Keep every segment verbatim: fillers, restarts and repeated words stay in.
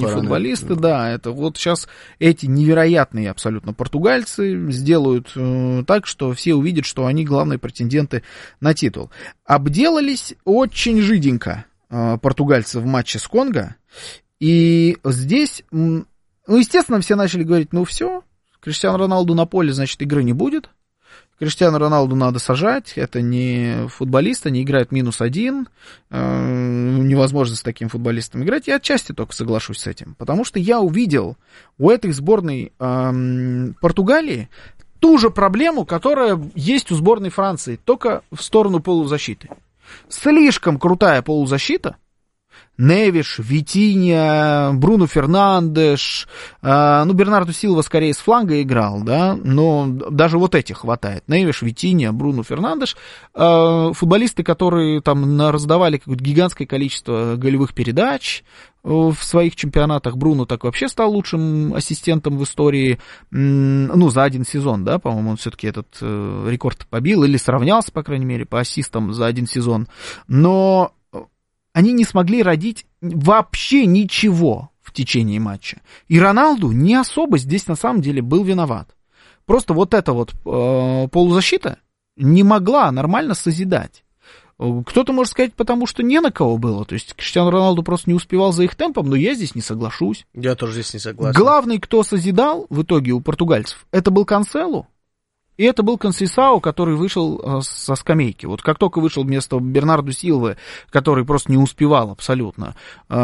не футболисты, да, это вот сейчас эти невероятные абсолютно португальцы сделают э, так, что все увидят, что они главные претенденты на титул. Обделались очень жиденько э, португальцы в матче с Конго, и здесь, ну, естественно, все начали говорить, ну все, Криштиану Роналду на поле, значит, игры не будет. Криштиану Роналду надо сажать, это не футболист, они играют минус один, э, невозможно с таким футболистом играть. Я отчасти только соглашусь с этим, потому что я увидел у этой сборной э, Португалии ту же проблему, которая есть у сборной Франции, только в сторону полузащиты. Слишком крутая полузащита. Невиш, Витинья, Бруно Фернандеш, э, ну, Бернарду Силва скорее с фланга играл, да, но даже вот этих хватает. Невиш, Витинья, Бруно Фернандеш, э, футболисты, которые там раздавали какое-то гигантское количество голевых передач в своих чемпионатах. Бруно так вообще стал лучшим ассистентом в истории, ну, за один сезон, да, по-моему, он все-таки этот э, рекорд побил, или сравнялся, по крайней мере, по ассистам за один сезон, но они не смогли родить вообще ничего в течение матча. И Роналду не особо здесь на самом деле был виноват. Просто вот эта вот э, полузащита не могла нормально созидать. Кто-то может сказать, потому что не на кого было. То есть Криштиану Роналду просто не успевал за их темпом, но я здесь не соглашусь. Я тоже здесь не согласен. Главный, кто созидал в итоге у португальцев, это был Канселу. И это был Консейсао, который вышел со скамейки. Вот как только вышел вместо Бернарду Силвы, который просто не успевал абсолютно,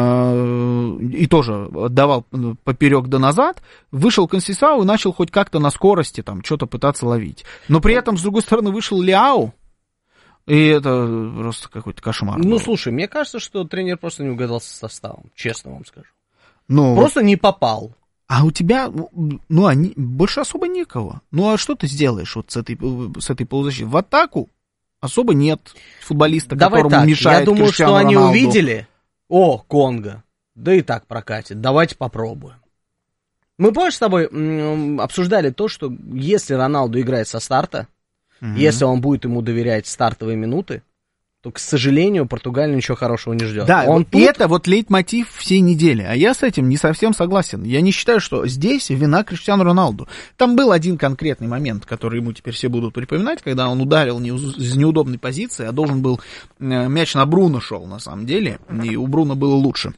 и тоже давал поперек да назад, вышел Консейсао и начал хоть как-то на скорости там что-то пытаться ловить. Но при этом, с другой стороны, вышел Лиау, и это просто какой-то кошмар. Ну, был. Слушай, мне кажется, что тренер просто не угадал с составом, честно вам скажу. Ну, просто не попал. А у тебя, ну, они, больше особо некого. Ну, а что ты сделаешь вот с этой, с этой полузащитой? В атаку особо нет футболиста, Давай которому так, мешает я думаю, Криштиану что они Роналду. увидели, о, Конго, да и так прокатит, давайте попробуем. Мы, помнишь, с тобой м- обсуждали то, что если Роналду играет со старта, угу. если он будет ему доверять стартовые минуты, то, к сожалению, Португалия ничего хорошего не ждет. Да, он и тут... это вот лейтмотив всей недели. А я с этим не совсем согласен. Я не считаю, что здесь вина Криштиану Роналду. Там был один конкретный момент, который ему теперь все будут припоминать, когда он ударил не из неудобной позиции, а должен был... Мяч на Бруно шел, на самом деле, и у Бруно было лучше.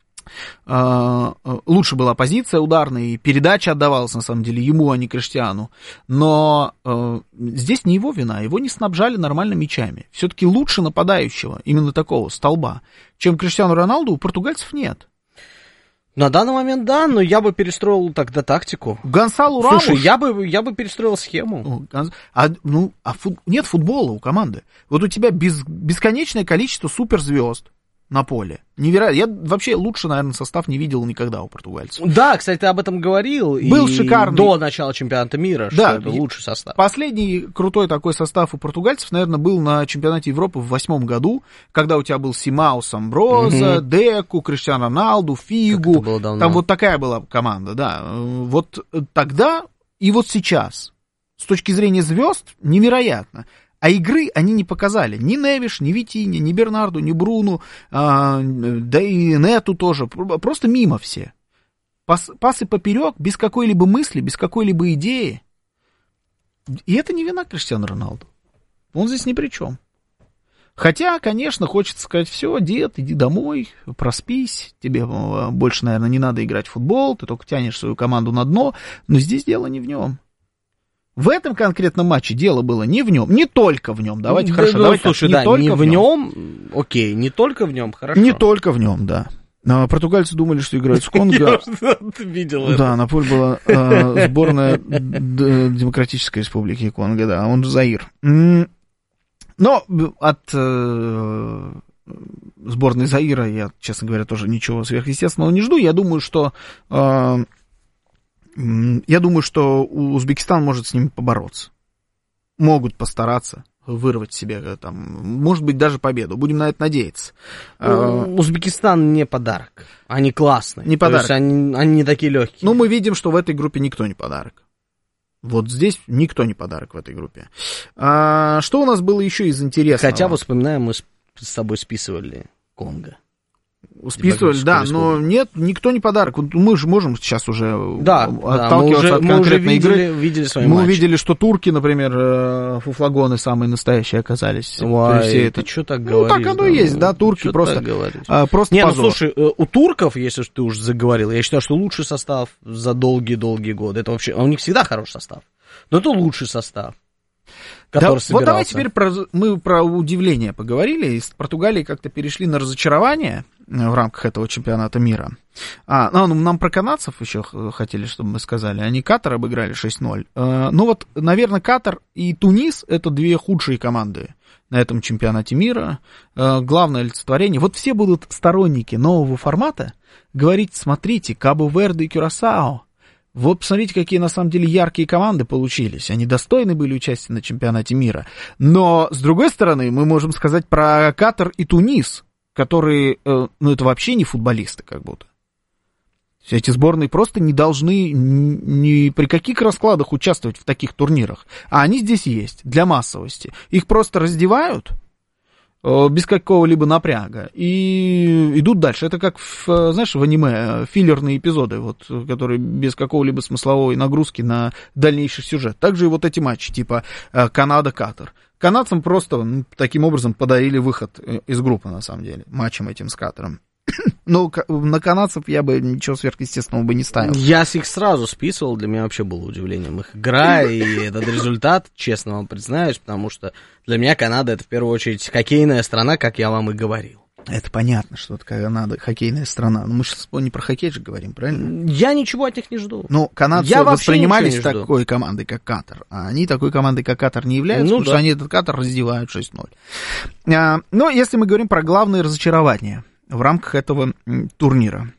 Лучше была позиция ударная, и передача отдавалась, на самом деле, ему, а не Криштиану. Но э, здесь не его вина, его не снабжали нормально мячами. Все-таки лучше нападающего, именно такого, столба, чем Криштиану Роналду, у португальцев нет. На данный момент, да, но я бы перестроил тогда тактику. Гонсалу Рамош... Слушай, я бы, я бы перестроил схему. А, ну, а фут... нет футбола у команды. Вот у тебя без... бесконечное количество суперзвезд на поле. Невероятно. Я вообще лучше, наверное, состав не видел никогда у португальцев. Да, кстати, ты об этом говорил. Был и шикарный. До начала чемпионата мира, да, что это лучший состав. Последний крутой такой состав у португальцев, наверное, был на чемпионате Европы в восьмом году, когда у тебя был Симао, Самброза, угу. Деку, Криштиану Роналду, Фигу. Там вот такая была команда, да. Вот тогда и вот сейчас. С точки зрения звезд, невероятно. А игры они не показали. Ни Невиш, ни Витинья, ни Бернарду, ни Бруну, а, да и Нету тоже. Просто мимо все. Пас, пасы поперек, без какой-либо мысли, без какой-либо идеи. И это не вина Криштиану Роналду. Он здесь ни при чем. Хотя, конечно, хочется сказать, все, дед, иди домой, проспись. Тебе больше, наверное, не надо играть в футбол, ты только тянешь свою команду на дно. Но здесь дело не в нем. В этом конкретном матче дело было не в нем, не только в нем. Давайте, ну, хорошо, ну, давайте слушай, так, не да, только не в в нем. нем, окей, не только в нем, хорошо. Не только в нем, да. А, португальцы думали, что играют с Конго. Я видел это. Да, на поле была а, сборная Демократической Республики Конго, да, он же Заир. Но от э, сборной Заира я, честно говоря, тоже ничего сверхъестественного не жду. Я думаю, что... Э, я думаю, что Узбекистан может с ними побороться. Могут постараться вырвать себе, там, может быть, даже победу. Будем на это надеяться. Узбекистан не подарок. Они классные. Не подарок. То есть они, они не такие легкие. Но мы видим, что в этой группе никто не подарок. Вот здесь никто не подарок в этой группе. А, что у нас было еще из интересного? Хотя, вспоминаем, мы с тобой списывали Конго. Списывали, да, но нет, никто не подарок. Мы же можем сейчас уже да, отталкиваться да, от конкретной видели, игры. Видели свои мы матчи. увидели, что турки, например, фуфлагоны самые настоящие оказались. Ой, все это... ты что так ну, говоришь? Ну, так оно и есть, да, турки просто, а, просто Не, позор. ну, слушай, у турков, если ты уже заговорил, я считаю, что лучший состав за долгие-долгие годы. Это вообще, у них всегда хороший состав, но это лучший состав. Да, вот давай теперь про, мы про удивление поговорили. Из Португалии как-то перешли на разочарование в рамках этого чемпионата мира. А, ну, нам про канадцев еще хотели, чтобы мы сказали. Они Катар обыграли шесть ноль. А, ну вот, наверное, Катар и Тунис — это две худшие команды на этом чемпионате мира. А, главное олицетворение. Вот все будут сторонники нового формата говорить: смотрите, Кабо-Верде и Кюрасао. Вот посмотрите, какие на самом деле яркие команды получились. Они достойны были участия на чемпионате мира. Но, с другой стороны, мы можем сказать про Катар и Тунис, которые, ну, это вообще не футболисты как будто. Эти сборные просто не должны ни при каких раскладах участвовать в таких турнирах. А они здесь есть, для массовости. Их просто раздевают без какого-либо напряга и идут дальше. Это как, в, знаешь, в аниме филлерные эпизоды, вот, которые без какого-либо смысловой нагрузки на дальнейший сюжет. Также и вот эти матчи, типа Канада-Катар. Канадцам просто, ну, таким образом подарили выход из группы, на самом деле, матчем этим с Катаром. Но на канадцев я бы ничего сверхъестественного бы не ставил. Я их сразу списывал, для меня вообще было удивлением их игра и этот результат, честно вам признаюсь, потому что для меня Канада — это в первую очередь хоккейная страна, как я вам и говорил. Это понятно, что это Канада хоккейная страна, но мы сейчас не про хоккей же говорим, правильно? Я ничего от них не жду. Ну, канадцы я воспринимались такой командой, как Катар, а они такой командой, как Катар, не являются, ну, потому да. что они этот Катар раздевают шесть ноль. А, но если мы говорим про главные разочарования в рамках этого турнира.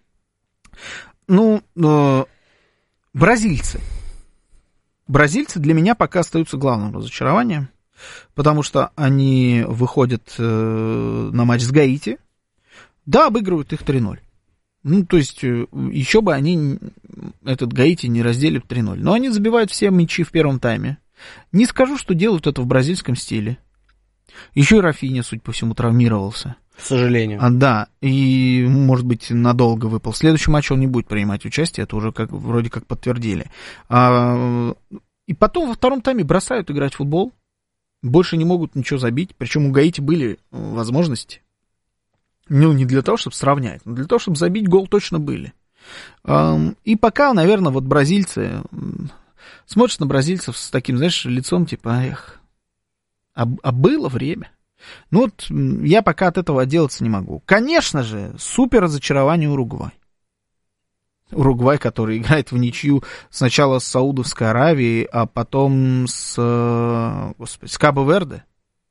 Ну, э, бразильцы. Бразильцы для меня пока остаются главным разочарованием, потому что они выходят э, на матч с Гаити, да, обыгрывают их три ноль. Ну, то есть, э, еще бы они этот Гаити не разделили три ноль. Но они забивают все мячи в первом тайме. Не скажу, что делают это в бразильском стиле. Еще и Рафинья, судя по всему, травмировался. К сожалению. А, да, и, может быть, надолго выпал. В следующем матче он не будет принимать участие, это уже как, вроде как подтвердили. А, и потом во втором тайме бросают играть в футбол, больше не могут ничего забить, причем у Гаити были возможности. Ну, не для того, чтобы сравнять, но для того, чтобы забить гол, точно были. А, и пока, наверное, вот бразильцы смотрят на бразильцев с таким, знаешь, лицом типа, эх, а, а было время. Ну вот я пока от этого отделаться не могу. Конечно же, супер разочарование Уругвай. Уругвай, который играет в ничью сначала с Саудовской Аравией, а потом с, господи, с Кабо-Верде.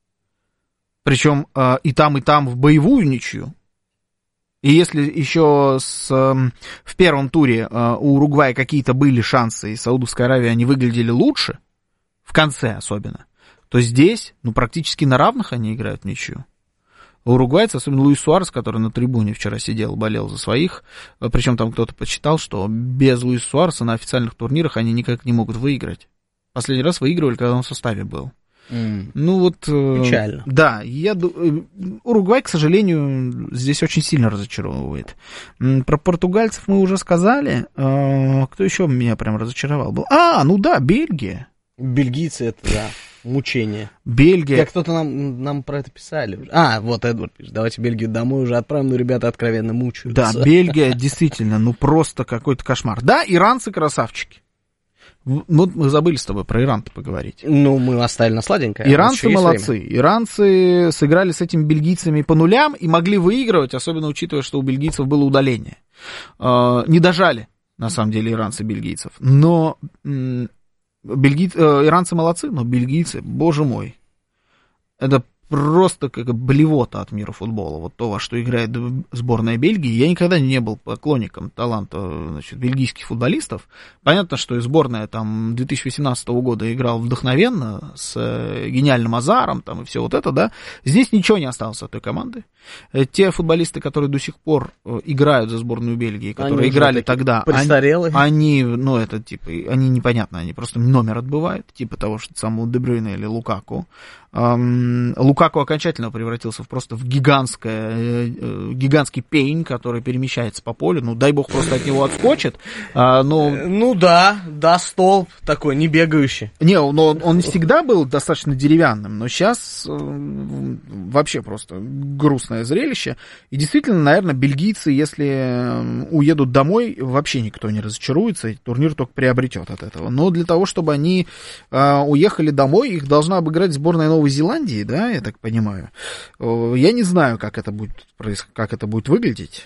Причем и там, и там в боевую ничью. И если еще с, в первом туре у Уругвая какие-то были шансы, и Саудовской Аравии они выглядели лучше, в конце особенно, то здесь, ну, практически на равных они играют в ничью. У уругвайцев, особенно Луис Суарес, который на трибуне вчера сидел, болел за своих, причем там кто-то посчитал, что без Луиса Суареса на официальных турнирах они никак не могут выиграть. Последний раз выигрывали, когда он в составе был. Mm. Ну вот... Печально. Да, я, Уругвай, к сожалению, здесь очень сильно разочаровывает. Про португальцев мы уже сказали. Кто еще меня прям разочаровал был? А, ну да, Бельгия. Бельгийцы, это, да, мучение. Бельгия. Как кто-то нам, нам про это писали. А, вот Эдвард пишет, давайте Бельгию домой уже отправим, но ребята откровенно мучаются. Да, Бельгия действительно, ну просто какой-то кошмар. Да, иранцы красавчики. Вот мы забыли с тобой про Иран-то поговорить. Ну, мы оставили на сладенькое. Иранцы молодцы. Время. Иранцы сыграли с этими бельгийцами по нулям и могли выигрывать, особенно учитывая, что у бельгийцев было удаление. Не дожали, на самом деле, иранцы бельгийцев. Но... Бельги... Иранцы молодцы, но бельгийцы, боже мой, это просто как блевота от мира футбола. Вот то, во что играет сборная Бельгии. Я никогда не был поклонником таланта, значит, бельгийских футболистов. Понятно, что и сборная там две тысячи восемнадцатого года играла вдохновенно, с гениальным Азаром там, и все вот это, да. Здесь ничего не осталось от той команды. Те футболисты, которые до сих пор играют за сборную Бельгии, которые они играли тогда, они, они, ну, это типа, они непонятно, они просто номер отбывают, типа того, что самого Де Брюйне или Лукаку. Эм, Лукаку окончательно превратился в просто в гигантское, э, э, гигантский пень, который перемещается по полю. Ну, дай бог, просто от него отскочит. А, но... Ну да, да, столб такой, не бегающий. Не, но он, он всегда был достаточно деревянным, но сейчас э, вообще просто грустное зрелище. И действительно, наверное, бельгийцы, если уедут домой, вообще никто не разочаруется, турнир только приобретет от этого. Но для того, чтобы они э, уехали домой, их должна обыграть сборная Новой Зеландии, да, я так понимаю. Э, я не знаю, как это будет, как это будет выглядеть.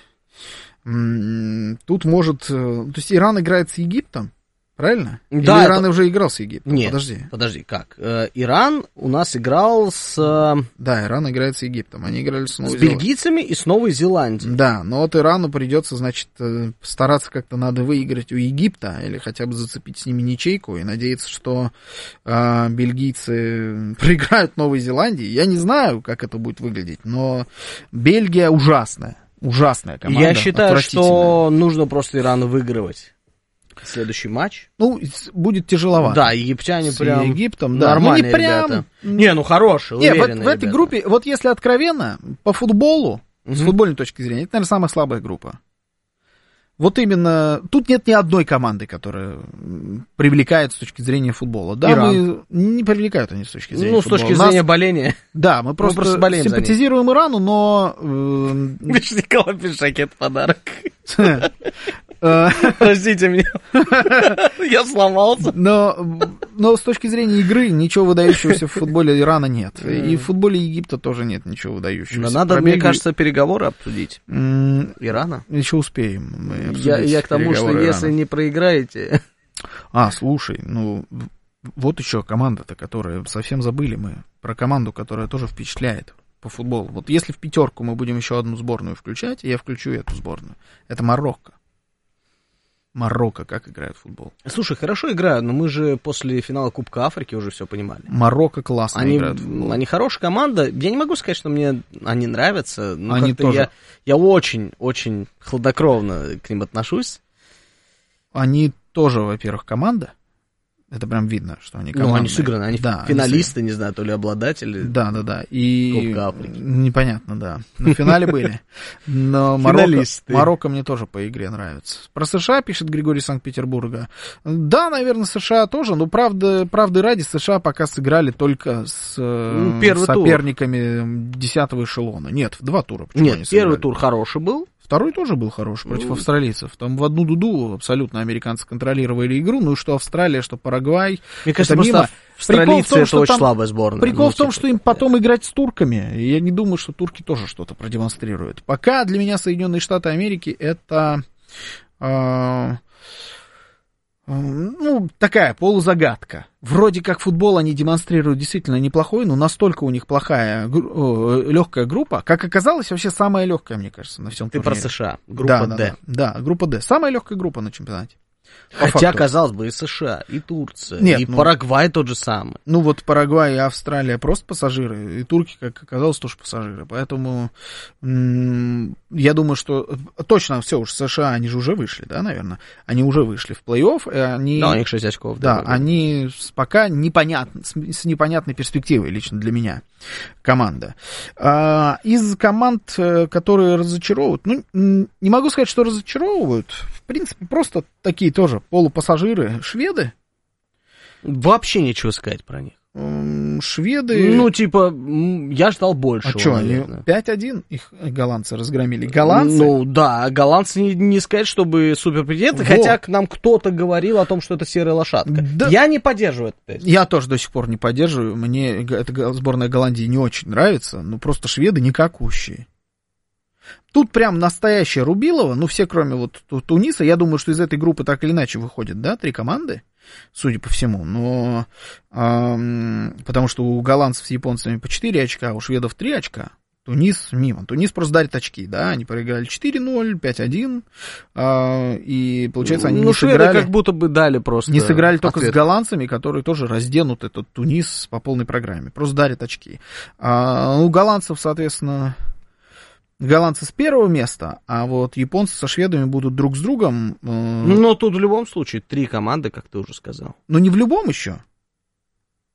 Тут может... То есть Иран играет с Египтом, правильно? Да, Или это... Иран уже играл с Египтом? Нет, подожди. подожди, как? Э, Иран у нас играл с... Да, Иран играет с Египтом. Они играли с Новой С бельгийцами и с Новой Зеландией. Да, но вот Ирану придется, значит, стараться как-то надо выиграть у Египта или хотя бы зацепить с ними ничейку и надеяться, что э, бельгийцы проиграют Новой Зеландии. Я не знаю, как это будет выглядеть, но Бельгия ужасная. Ужасная команда. Я считаю, что нужно просто Ирану выигрывать следующий матч. Ну, будет тяжеловато. Да, египтяне с прям Египтом, да. нормальные ну, не прям... ребята. Не, ну хорошие, не, уверенные в, в этой ребята. группе, вот если откровенно, по футболу, угу. с футбольной точки зрения, это, наверное, самая слабая группа. Вот именно, тут нет ни одной команды, которая привлекает с точки зрения футбола. Да, Иран. мы не привлекают они с точки зрения ну, футбола. с точки Нас... зрения боления. Да, мы просто, мы просто болеем симпатизируем Ирану, но... Видишь, Николай пишет, это подарок. Простите меня. Я сломался. Но, но с точки зрения игры ничего выдающегося в футболе Ирана нет. И в футболе Египта тоже нет ничего выдающегося. Да надо, мне кажется, переговоры обсудить. Ирана. Еще успеем. Я, я к тому, что Ирана. Если не проиграете... А, слушай, ну, вот еще команда-то, которая совсем забыли мы. Про команду, которая тоже впечатляет по футболу. Вот если в пятерку мы будем еще одну сборную включать, я включу эту сборную. Это Марокко. Марокко как играет в футбол? Слушай, хорошо играют, но мы же после финала Кубка Африки уже все понимали. Марокко классно они, играет в футбол. Они хорошая команда. Я не могу сказать, что мне они нравятся. Но они тоже. Я, я очень-очень хладнокровно к ним отношусь. Они тоже, во-первых, команда. Это прям видно, что они командные. Ну, они сыграны, они да, финалисты, они... не знаю, то ли обладатели. Да, да, да. И Кубка Африки. Непонятно, да. На финале были. Но Марокко, Марокко мне тоже по игре нравится. Про США пишет Григорий Санкт-Петербурга. Да, наверное, США тоже, но правда, правды ради США пока сыграли только с ну, соперниками тур. десятого эшелона. Нет, в два тура. Почему Нет, первый тур хороший был. Второй тоже был хороший против австралийцев. Там в одну дуду абсолютно американцы контролировали игру. Ну и что Австралия, что Парагвай. Мне кажется, просто мимо. Австралийцы том, это очень там, слабая сборная. Прикол ну, в том, типа, что им потом играть с турками. И я не думаю, что турки тоже что-то продемонстрируют. Пока для меня Соединенные Штаты Америки это... Э, ну, такая полузагадка. Вроде как футбол они демонстрируют действительно неплохой, но настолько у них плохая, легкая группа, как оказалось, вообще самая легкая, мне кажется, на всем Ты турнире. Ты про США, группа да, Д. Да, да, группа Д. Самая легкая группа на чемпионате. Хотя, казалось бы, и США, и Турция, Нет, и ну, Парагвай тот же самый. Ну вот Парагвай и Австралия просто пассажиры, и турки, как оказалось, тоже пассажиры. Поэтому м- я думаю, что точно все уж США, они же уже вышли, да, наверное? Они уже вышли в плей-офф. И они, да, у них шесть очков. Да, да, они пока непонятно, с, с непонятной перспективой лично для меня команда. А, из команд, которые разочаровывают, ну, не могу сказать, что разочаровывают, в принципе, просто такие тоже полупассажиры, шведы. Вообще нечего сказать про них. Шведы... Ну, типа, я ждал большего, А что, они пять один их голландцы разгромили? Голландцы? Ну, да, голландцы не, не сказать, чтобы суперпретенденты, хотя к нам кто-то говорил о том, что это серая лошадка. Да. Я не поддерживаю это. Я тоже до сих пор не поддерживаю. Мне эта сборная Голландии не очень нравится, ну, просто шведы никакущие. Тут прям настоящая Рубилова, ну, все, кроме вот Туниса, я думаю, что из этой группы так или иначе выходят, да, три команды, судя по всему, но эм, потому что у голландцев с японцами по четыре очка, а у шведов три очка, Тунис мимо. Тунис просто дарит очки, да, они проиграли четыре ноль, пять один, э, и, получается, они ну, не шведы сыграли... как будто бы дали просто Не сыграли только ответ. С голландцами, которые тоже разденут этот Тунис по полной программе, просто дарят очки. А, у голландцев, соответственно... Голландцы с первого места, а вот японцы со шведами будут друг с другом. Э... Но тут в любом случае три команды, как ты уже сказал. Но не в любом еще.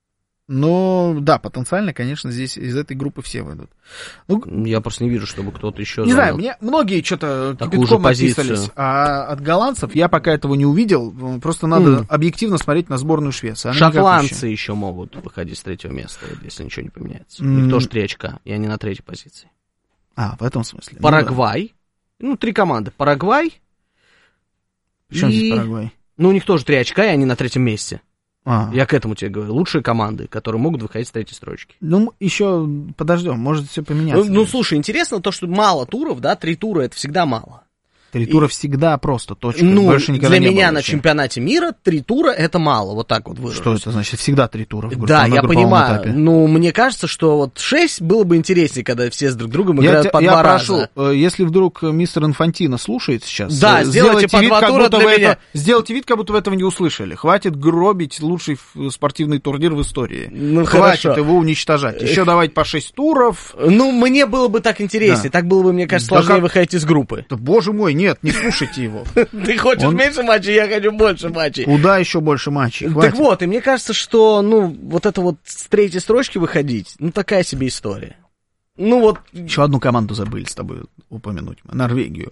Но, да, потенциально, конечно, здесь из этой группы все выйдут. Ну, я просто не вижу, чтобы кто-то еще... Не знаю, мне многие что-то кипятком отписались, а от голландцев я пока этого не увидел. Просто надо mm. объективно смотреть на сборную Швеции. Она Шотландцы еще могут выходить с третьего места, если ничего не поменяется. Mm. У них тоже три очка, и они на третьей позиции. А, в этом смысле. Парагвай. Ну, да. ну три команды. Парагвай. Причем и... здесь Парагвай? Ну, у них тоже три очка, и они на третьем месте. А. Я к этому тебе говорю. Лучшие команды, которые могут выходить с третьей строчки. Ну, еще подождем, может все поменяться. Ну, ну, слушай, интересно то, что мало туров, да, три тура это всегда мало. Три тура и... всегда просто, точка. Ну, больше никогда для не меня было на еще. Чемпионате мира три тура это мало, вот так вот выражу. Что это значит? Всегда три тура в группе, да, я понимаю. Этапе. Ну, мне кажется, что вот шесть было бы интереснее, когда все с друг другом играют я по я два прошу, раза. Если вдруг мистер Инфантино слушает сейчас, да, сделайте по вид, два как тура будто для вы меня. Это, сделайте вид, как будто вы этого не услышали. Хватит гробить лучший спортивный турнир в истории. Ну, Хватит хорошо. его уничтожать. Еще давайте по шесть туров. Ну, мне было бы так интереснее. Да. Так было бы, мне кажется, сложнее да как... выходить из группы. Да, боже мой, нет, не слушайте его. Ты хочешь Он... меньше матчей, я хочу больше матчей. Куда еще больше матчей? Хватит. Так вот, и мне кажется, что, ну, вот это вот с третьей строчки выходить, ну, такая себе история. Ну, вот... Еще одну команду забыли с тобой упомянуть. Норвегию.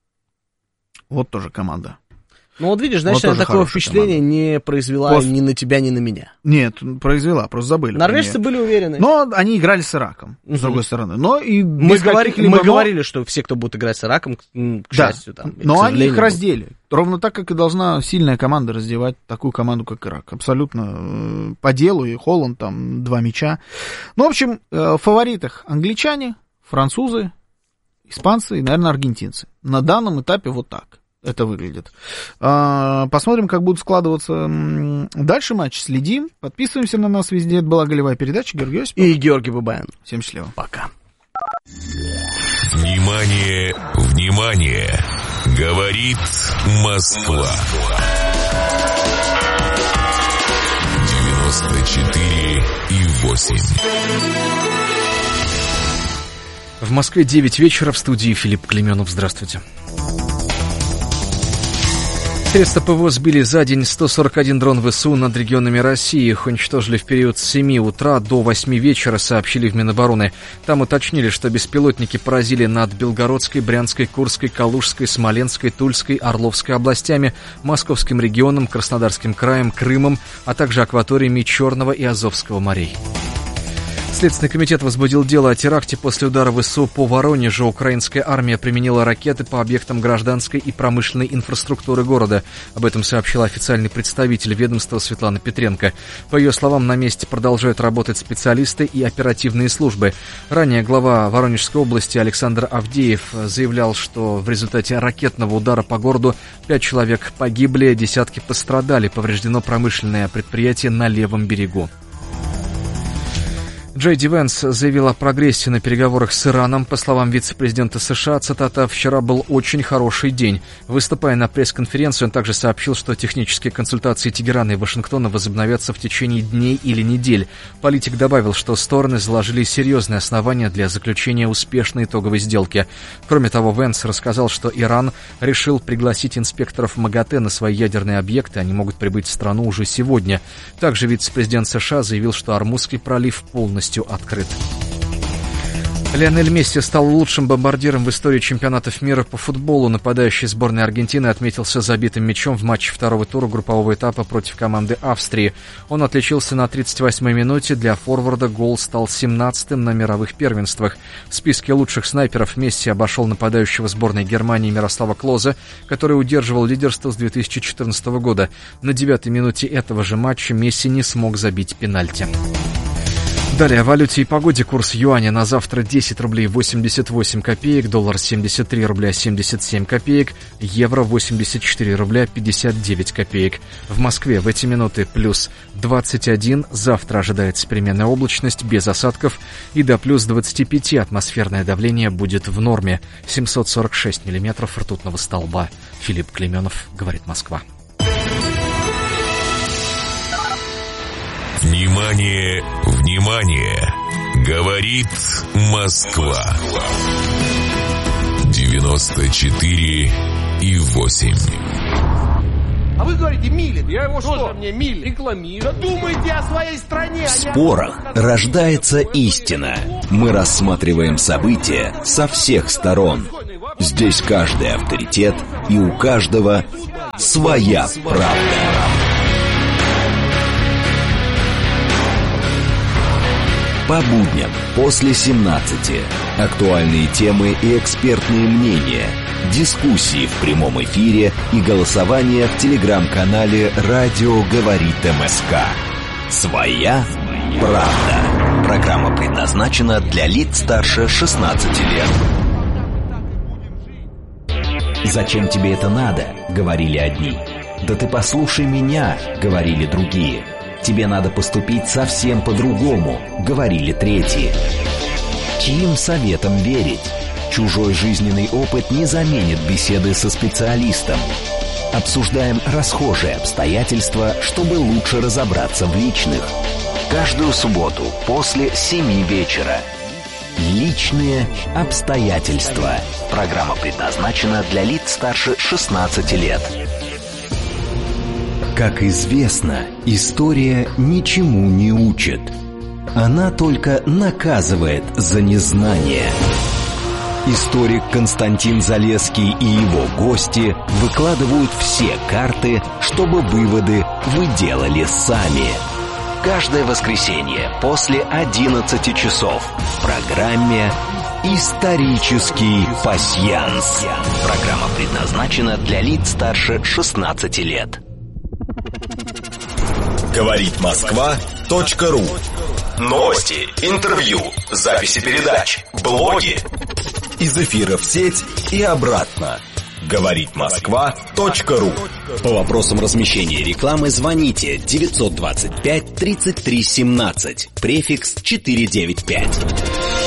Вот тоже команда. Ну, вот видишь, значит, вот такое впечатление команда. Не произвела Пост... ни на тебя, ни на меня. Нет, произвела, просто забыли. Норвежцы были уверены. Но они играли с Ираком, угу. с другой стороны. Но и мы говори... мы но... говорили, что все, кто будет играть с Ираком, к да. счастью, там. Но они их раздели. Ровно так, как и должна сильная команда раздевать такую команду, как Ирак. Абсолютно по делу. И Холланд там два мяча. Ну, в общем, в фаворитах англичане, французы, испанцы и, наверное, аргентинцы. На данном этапе вот так это выглядит. Посмотрим, как будут складываться дальше матчи. Следим. Подписываемся на нас везде. Это была голевая передача. Георгий Осипов. И Георгий Бабаян. Всем счастливо. Пока. Внимание, внимание. Говорит Москва. девяносто четыре и восемь. В Москве девять вечера, в студии Филипп Клименов. Здравствуйте. Средства ПВО сбили за день сто сорок один дрон ВСУ над регионами России. Их уничтожили в период с семи утра до восьми вечера, сообщили в Минобороны. Там уточнили, что беспилотники поразили над Белгородской, Брянской, Курской, Калужской, Смоленской, Тульской, Орловской областями, Московским регионом, Краснодарским краем, Крымом, а также акваториями Черного и Азовского морей. Следственный комитет возбудил дело о теракте после удара ВСУ по Воронежу. Украинская армия применила ракеты по объектам гражданской и промышленной инфраструктуры города. Об этом сообщила официальный представитель ведомства Светлана Петренко. По ее словам, на месте продолжают работать специалисты и оперативные службы. Ранее глава Воронежской области Александр Авдеев заявлял, что в результате ракетного удара по городу пять человек погибли, десятки пострадали, повреждено промышленное предприятие на левом берегу. Джей Ди Венс заявил о прогрессе на переговорах с Ираном. По словам вице-президента США, цитата, «Вчера был очень хороший день». Выступая на пресс-конференции, он также сообщил, что технические консультации Тегерана и Вашингтона возобновятся в течение дней или недель. Политик добавил, что стороны заложили серьезные основания для заключения успешной итоговой сделки. Кроме того, Венс рассказал, что Иран решил пригласить инспекторов МАГАТЭ на свои ядерные объекты. Они могут прибыть в страну уже сегодня. Также вице-президент США заявил, что Ормузский пролив полностью открыт. Лионель Месси стал лучшим бомбардиром в истории чемпионатов мира по футболу. Нападающий сборной Аргентины отметился забитым мячом в матче второго тура группового этапа против команды Австрии. Он отличился на тридцать восьмой минуте. Для форварда гол стал семнадцатым на мировых первенствах. В списке лучших снайперов Месси обошел нападающего сборной Германии Мирослава Клозе, который удерживал лидерство с две тысячи четырнадцатого года. На девятой минуте этого же матча Месси не смог забить пенальти. Далее о валюте и погоде. Курс юаня на завтра десять рублей восемьдесят восемь копеек, доллар семьдесят три рубля семьдесят семь копеек, евро восемьдесят четыре рубля пятьдесят девять копеек. В Москве в эти минуты плюс двадцать один, завтра ожидается переменная облачность без осадков, и до плюс двадцати пяти атмосферное давление будет в норме. семьсот сорок шесть миллиметров ртутного столба. Филипп Клименов, говорит Москва. Внимание, внимание! Говорит Москва. девяносто четыре и восемь. А вы говорите милит. Я его Тоже что? мне милит. Рекламирую. Да думайте о своей стране. В спорах рождается истина. Мы рассматриваем события со всех сторон. Здесь каждый авторитет, и у каждого своя правда. По будням после семнадцати. Актуальные темы и экспертные мнения. Дискуссии в прямом эфире и голосование в телеграм-канале «Радио говорит МСК». Своя правда. Программа предназначена для лиц старше шестнадцати лет. «Зачем тебе это надо?» — говорили одни. «Да ты послушай меня», — говорили другие. «Тебе надо поступить совсем по-другому», — говорили третьи. Чьим советам верить? Чужой жизненный опыт не заменит беседы со специалистом. Обсуждаем расхожие обстоятельства, чтобы лучше разобраться в личных. Каждую субботу после семи вечера. Личные обстоятельства. Программа предназначена для лиц старше шестнадцати лет. Как известно, история ничему не учит. Она только наказывает за незнание. Историк Константин Залесский и его гости выкладывают все карты, чтобы выводы вы делали сами. Каждое воскресенье после одиннадцати часов в программе «Исторический пасьянс». Программа предназначена для лиц старше шестнадцати лет. Говорит Москва точка ру. Новости, интервью, записи передач, блоги. Из эфира в сеть и обратно. Говорит Москва точка ру. По вопросам размещения рекламы звоните девятьсот двадцать пять тридцать три семнадцать, префикс четыреста девяносто пять.